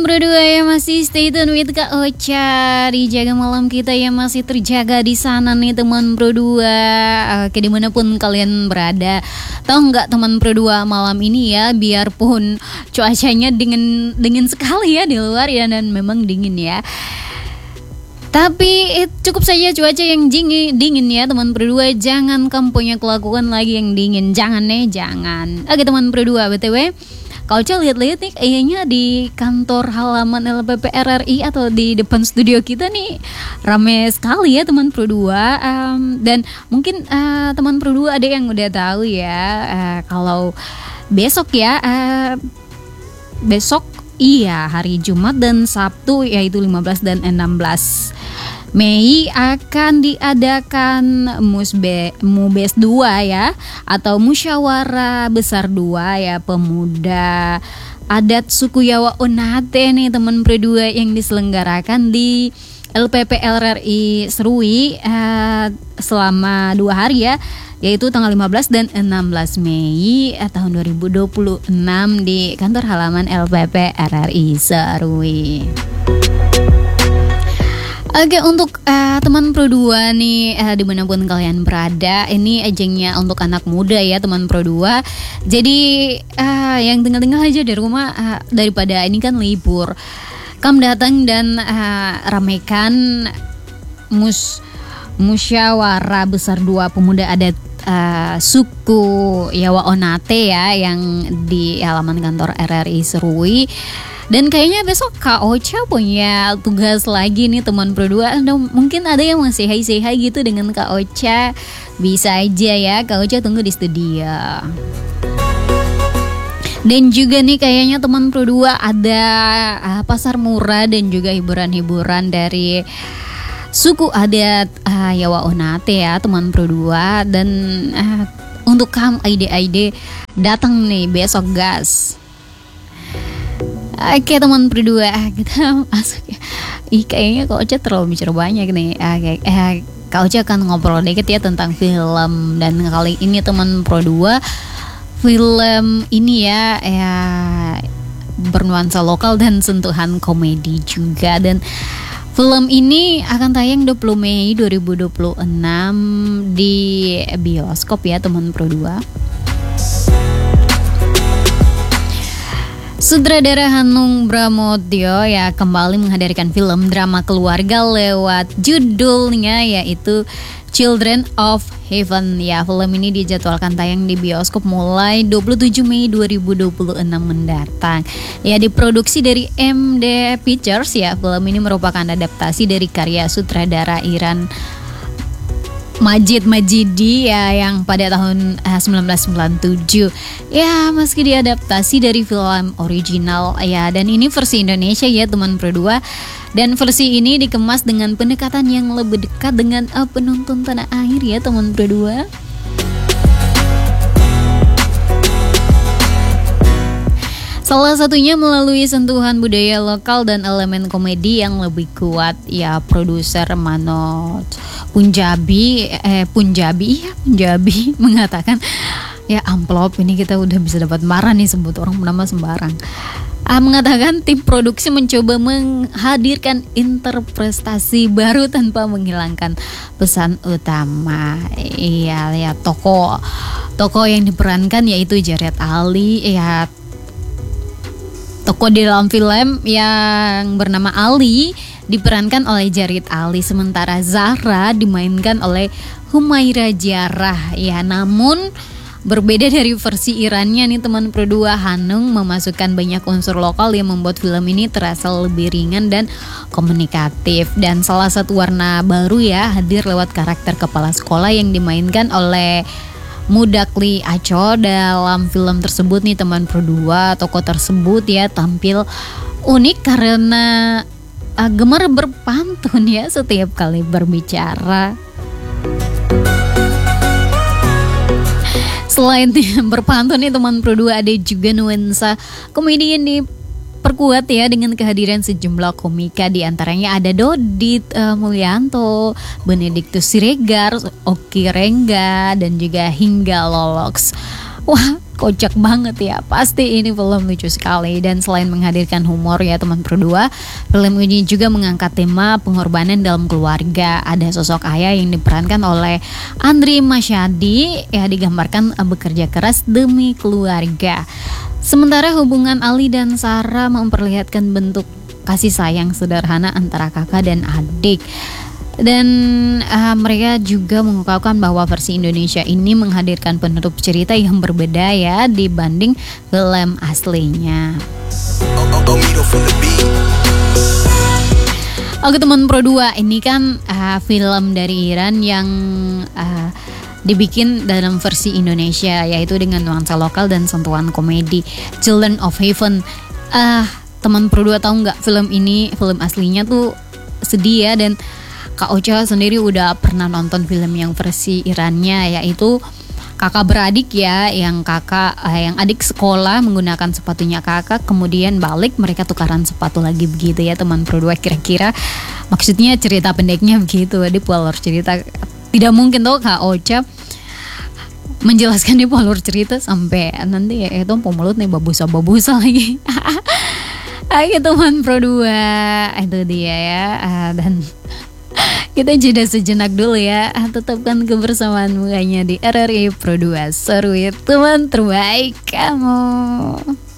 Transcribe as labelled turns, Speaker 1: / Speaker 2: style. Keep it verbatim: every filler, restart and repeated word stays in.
Speaker 1: Berdua yang masih stay tune with Kak Ocha di Jaga Malam kita yang masih terjaga di sana nih teman berdua. Oke, dimanapun kalian berada, tahu nggak teman berdua malam ini ya, biarpun cuacanya dingin dingin sekali ya di luar ya, dan memang dingin ya, tapi it, cukup saja cuaca yang dingin, dingin ya teman berdua. Jangan kamu punya kelakuan lagi yang dingin, jangan nih, jangan. Oke teman berdua, B T W kalau Cel lihat-lihat nih, kayaknya di kantor halaman L P P R R I atau di depan studio kita nih rame sekali ya teman berdua. Um, dan mungkin uh, teman berdua ada yang udah tahu ya, uh, kalau besok ya, uh, besok iya hari Jumat dan Sabtu yaitu lima belas dan enam belas Mei akan diadakan Musbe, Mubes dua ya, atau Musyawarah Besar dua ya Pemuda Adat Suku Yawa Onate nih teman berdua, yang diselenggarakan di L P P R R I Serui uh, selama dua hari ya, yaitu tanggal lima belas dan enam belas Mei eh, tahun dua ribu dua puluh enam di kantor halaman L P P R R I Serui. Oke, untuk uh, teman Pro dua nih, uh, dimanapun kalian berada, ini ajangnya untuk anak muda ya teman Pro dua. Jadi uh, yang tinggal-tinggal aja di rumah, uh, daripada ini kan libur, kamu datang dan uh, ramaikan mus musyawarah besar dua pemuda adat uh, suku Yawa Onate ya, yang di halaman kantor R R I Serui. Dan kayaknya besok Kak Ocha punya tugas lagi nih teman Pro dua. Mungkin ada yang masih say hi gitu dengan Kak Ocha, bisa aja ya Kak Ocha tunggu di studio. Dan juga nih kayaknya teman Pro dua ada uh, pasar murah dan juga hiburan-hiburan dari suku adat uh, Yawa Onate ya teman Pro dua. Dan uh, untuk kamu ide-ide datang nih besok gas. Oke teman berdua, kita masuk ya. Ih kayaknya Kak Ocha terlalu bicara banyak nih. Oke, eh, Kak Ocha akan ngobrol dikit ya tentang film. Dan kali ini teman Pro dua, film ini ya, ya bernuansa lokal dan sentuhan komedi juga. Dan film ini akan tayang dua puluh Mei dua ribu dua puluh enam di bioskop ya teman Pro dua. Sutradara Hanung Bramantyo ya kembali menghadirkan film drama keluarga lewat judulnya yaitu Children of Heaven ya. Film ini dijadwalkan tayang di bioskop mulai dua puluh tujuh Mei dua ribu dua puluh enam mendatang. Ya, diproduksi dari M D Pictures ya. Film ini merupakan adaptasi dari karya sutradara Iran Majid Majidi ya, yang pada tahun uh, sembilan belas sembilan puluh tujuh ya, meski diadaptasi dari film original ya. Dan ini versi Indonesia ya teman Pro dua, dan versi ini dikemas dengan pendekatan yang lebih dekat dengan uh, penonton tanah air ya teman Pro dua. Salah satunya melalui sentuhan budaya lokal dan elemen komedi yang lebih kuat ya. Produser Manoj Punjabi eh Punjabi ya Punjabi mengatakan ya amplop ini kita udah bisa dapat marah nih sebut orang bernama sembarang. Ah, mengatakan tim produksi mencoba menghadirkan interpretasi baru tanpa menghilangkan pesan utama. Iya ya, tokoh tokoh yang diperankan yaitu Jared Ali ya. Tokoh di dalam film yang bernama Ali diperankan oleh Jared Ali, sementara Zahra dimainkan oleh Humaira Jarrah ya. Namun berbeda dari versi Irannya nih teman Pro dua, Hanung memasukkan banyak unsur lokal yang membuat film ini terasa lebih ringan dan komunikatif. Dan salah satu warna baru ya hadir lewat karakter kepala sekolah yang dimainkan oleh Mudakli Aco. Dalam film tersebut nih teman Pro dua, tokoh tersebut ya tampil unik karena uh, gemar berpantun ya setiap kali berbicara. Selain berpantun nih teman Pro dua, ada juga nuansa komedi yang diperkuat ya dengan kehadiran sejumlah komika, di antaranya ada Dodit uh, Mulyanto, Benediktus Siregar, Oki Rengga, dan juga hingga Lolox. Wah, kocak banget ya. Pasti ini film lucu sekali. Dan selain menghadirkan humor ya teman berdua, film ini juga mengangkat tema pengorbanan dalam keluarga. Ada sosok ayah yang diperankan oleh Andri Masyadi ya, digambarkan bekerja keras demi keluarga. Sementara hubungan Ali dan Sarah memperlihatkan bentuk kasih sayang sederhana antara kakak dan adik. Dan uh, mereka juga mengungkapkan bahwa versi Indonesia ini menghadirkan penutup cerita yang berbeda ya dibanding film aslinya. Oke teman Pro dua, ini kan uh, film dari Iran yang uh, dibikin dalam versi Indonesia, yaitu dengan nuansa lokal dan sentuhan komedi. Children of Heaven. Ah, uh, teman Pro dua tahu nggak, film ini film aslinya tuh sedih ya. Dan Kak Ocha sendiri udah pernah nonton film yang versi Irannya, yaitu kakak beradik ya, yang kakak eh, yang adik sekolah menggunakan sepatunya kakak, kemudian balik mereka tukaran sepatu lagi begitu ya teman Pro dua. Kira-kira maksudnya cerita pendeknya begitu di alur cerita. Tidak mungkin tuh Kak Ocha menjelaskan di alur cerita sampai nanti ya itu pemulut nih babusa-babusa lagi. Ayo teman Pro dua, itu dia ya. Uh, dan kita jeda sejenak dulu ya. Tetapkan kebersamaanmu hanya di R R I Pro dua, seru ya teman terbaik kamu.